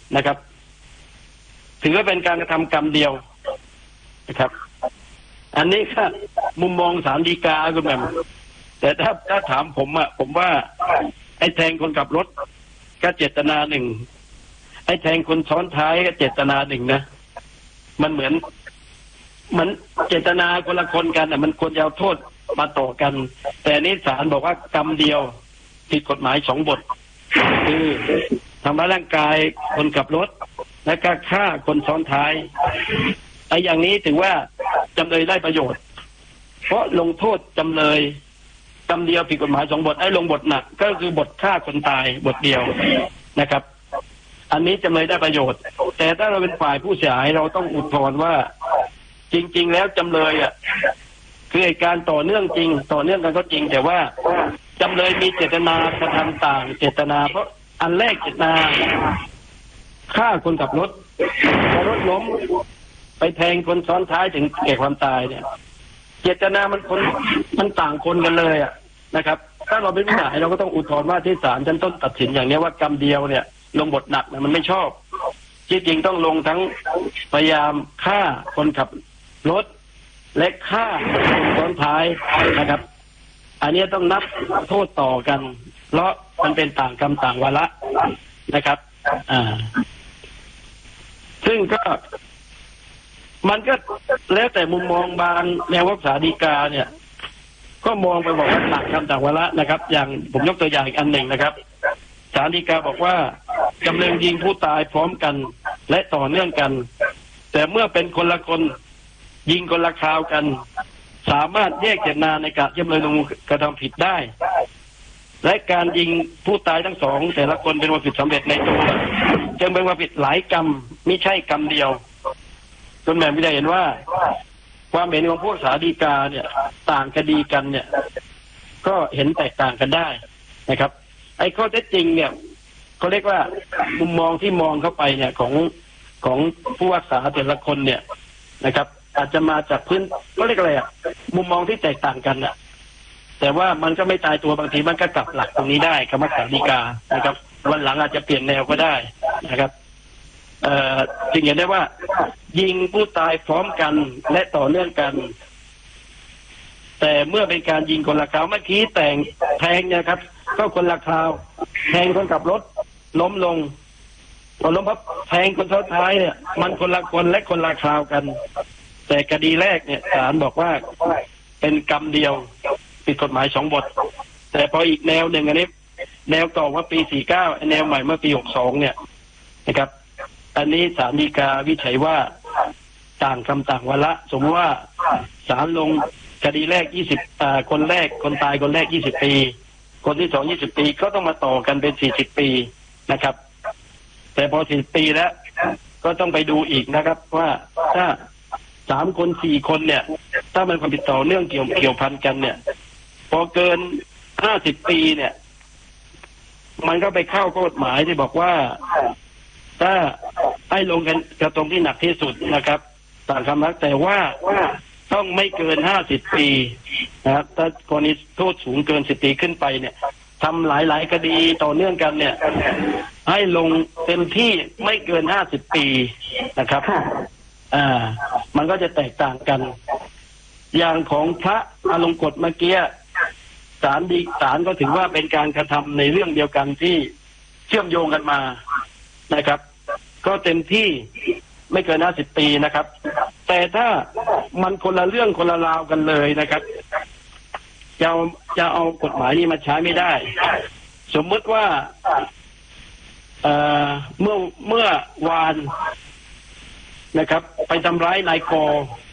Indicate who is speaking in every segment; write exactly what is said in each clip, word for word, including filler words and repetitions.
Speaker 1: นะครับถือว่าเป็นการกระทำกรรมเดียวนะครับอันนี้ค่ะมุมมองศาลฎีกาคุณแม่แต่ถ้าถ้าถามผมอะผมว่าไอ้แทงคนขับรถก็เจตนาหนึ่งไอ้แทงคนซ้อนท้ายก็เจตนาหนึ่งนะมันเหมือนมันเจตนาคนละคนกันอะมันควรจะเอาโทษมาต่อกันแต่นี้ศาลบอกว่ากรรมเดียวผิดกฎหมายสองบทคือทำร้ายร่างกายคนขับรถและก็ฆ่าคนซ้อนท้ายไอ้อย่างนี้ถือว่าจำเลยได้ประโยชน์เพราะลงโทษจำเลยกรรมเดียวผิดกฎหมายสองบทไอ้ลงบทหนักก็คือบทฆ่าคนตายบทเดียวนะครับอันนี้จำเลยได้ประโยชน์แต่ถ้าเราเป็นฝ่ายผู้เสียหายเราต้องอุทธรณ์ว่าจริงๆแล้วจำเลยอ่ะคือเหตุการณ์ต่อเนื่องจริงต่อเนื่องกันก็จริงแต่ว่าจำเลยมีเจตนากระทำต่างเจตนาเพราะอันแรกเจตนาฆ่าคนขับรถพอรถล้มไปแทงคนซ้อนท้ายถึงแก่ความตายเนี่ยเจตนามันคนมันต่างคนกันเลยอ่ะนะครับถ้าเราเป็นผู้เสียหายเราก็ต้องอุทธรณ์ว่าที่ศาลชั้นต้นตัดสินอย่างนี้ว่ากรรมเดียวเนี่ยลงบทหนักเนี่ยมันไม่ชอบจริงๆต้องลงทั้งพยายามฆ่าคนขับรถและฆ่าคนซ้อนท้ายนะครับอันนี้ต้องนับโทษต่อกันเพราะมันเป็นต่างกรรมต่างวาระนะครับอ่าซึ่งก็มันก็แล้วแต่มุมมองบางแนววัฒนศาสฎีกาเนี่ยก็มองไปบอกว่าต่างกรรมต่างวาระนะครับอย่างผมยกตัวอย่างอีกอันหนึ่งนะครับศาลฎีกาบอกว่าจำเลยยิงผู้ตายพร้อมกันและต่อเนื่องกันแต่เมื่อเป็นคนละคนยิงคนละคราวกันสามารถแยกเจตนาในการจำเลยลงกระทำผิดได้และการยิงผู้ตายทั้งสองแต่ละคนเป็นความผิดสำเร็จในตัวจึงเป็นความผิดหลายกรรมไม่ใช่กรรมเดียวจนแม่ไม่ได้เห็นว่าความเห็นของพวกศาลฎีกาเนี่ยต่างคดีกันเนี่ยก็เห็นแตกต่างกันได้นะครับไอ้ข้อเท็จจริงเนี่ยเขาเรียกว่ามุมมองที่มองเข้าไปเนี่ยของของผู้พิพากษาแต่ละคนเนี่ยนะครับอาจจะมาจากพื้นก็เรียกอะไรอ่ะมุมมองที่แตกต่างกันอ่ะแต่ว่ามันก็ไม่ตายตัวบางทีมันก็กลับหลักตรงนี้ได้คำว่าศาลฎีกานะครับวันหลังอาจจะเปลี่ยนแนวก็ได้นะครับเอ่อจึงเห็นได้ว่ายิงผู้ตายพร้อมกันและต่อเนื่องกันแต่เมื่อเป็นการยิงคนละคราวเมื่อกี้แต่งแทงเนี่ยครับก็คนละคราวแทงคนขับรถล้มลงพอล้มพับแทงคนซ้อนท้ายเนี่ยมันคนละคนและคนละคราวกันแต่คดีแรกเนี่ยศาลบอกว่าเป็นกรรมเดียวผิดกฎหมายสองบทแต่พออีกแนวหนึ่งอันนี้แนวต่อว่าปีสี่สิบเก้าแนวใหม่เมื่อปีหกสิบสองเนี่ยนะครับอันนี้ศาลฎีกาวิจัยว่าต่างคำต่างวาระสมมติว่าศาลลงคดีแรกยี่สิบอ่าคนแรกคนตายคนแรกยี่สิบปีคนที่สองยี่สิบปีก็ต้องมาต่อกันเป็นสี่สิบปีนะครับแต่พอสี่สิบปีแล้วก็ต้องไปดูอีกนะครับว่าถ้าสามคนสี่คนเนี่ยถ้ามันความผิดต่อเนื่องเกี่ยวเกี่ยวพันกันเนี่ยพอเกินห้าสิบปีเนี่ยมันก็ไปเข้ากฎหมายที่บอกว่าถ้าให้ลงกันกระตรงที่หนักที่สุดนะครับต่างคำนักแต่ว่าต้องไม่เกินห้าสิบปีนะครับถ้ากรณีโทษสูงเกินสิบปีขึ้นไปเนี่ยทำหลายๆคดีต่อเนื่องกันเนี่ยให้ลงเต็มที่ไม่เกินห้าสิบปีนะครับอ่ามันก็จะแตกต่างกันอย่างของพระอลงกฎเมื่อกี้ศาลฎีศาลก็ถือว่าเป็นการกระทำในเรื่องเดียวกันที่เชื่อมโยงกันมานะครับก็เต็มที่ไม่เกินห้าสิบปีนะครับแต่ถ้ามันคนละเรื่องคนละราวกันเลยนะครับจะเอาจะเอากฎหมายนี้มาใช้ไม่ได้สมมติว่าเอ่อเมื่อเมื่อวานนะครับไปทำร้ายนายกอ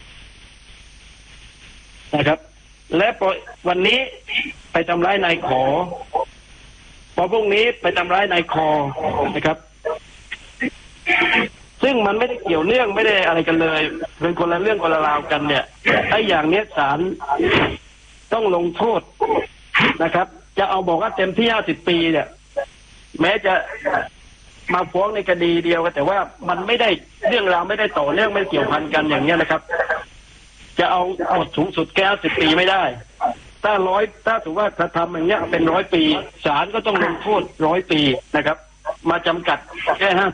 Speaker 1: นะครับและพอวันนี้ไปทำร้ายนายขอพอพรุ่งนี้ไปทำร้ายนายคอนะครับซึ่งมันไม่ได้เกี่ยวเนื่องไม่ได้อะไรกันเลยเป็นคนละเรื่องคนละราวกันเนี่ยไอ้อย่างนี้ศาลต้องลงโทษนะครับจะเอาบอกว่าเต็มที่ห้าสิบปีเนี่ยแม้จะมาฟ้องในคดีเดียวกันแต่ว่ามันไม่ได้เรื่องราวไม่ได้ต่อเนื่องไม่เกี่ยวพันกันอย่างเงี้ยนะครับจะเอาบทสูงสุดแค่ห้าสิบปีไม่ได้ถ้าร้อยถ้าถือว่ากระทำอย่างเงี้ยเป็นร้อยปีศาลก็ต้องลงโทษร้อยปีนะครับมาจำกัดแค่ห้า